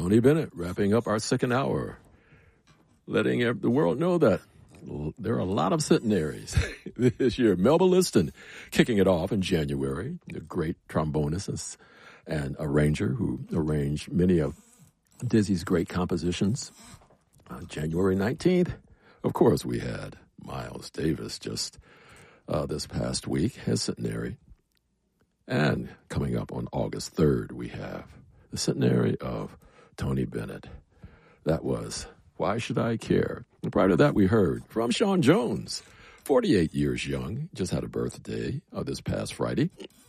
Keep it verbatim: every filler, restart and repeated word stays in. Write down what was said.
Tony Bennett wrapping up our second hour, letting the world know that there are a lot of centenaries this year. Melba Liston kicking it off in January, the great trombonist and arranger who arranged many of Dizzy's great compositions. On January nineteenth, of course, we had Miles Davis just uh, this past week, his centenary. And coming up on August third, we have the centenary of Tony Bennett. That was Why Should I Care? And prior to that, we heard from Sean Jones, forty-eight years young, just had a birthday uh, this past Friday.